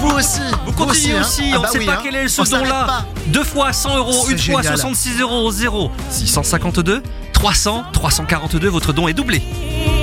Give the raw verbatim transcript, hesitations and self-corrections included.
Vous aussi. Vous continuez aussi, aussi, hein. on ne Ah bah sait oui, pas hein. quel est ce On s'arrête don-là. pas. Deux fois cent euros, C'est une fois génial. soixante-six euros au zéro. six cent cinquante-deux, trois cents, trois cent quarante-deux, votre don est doublé.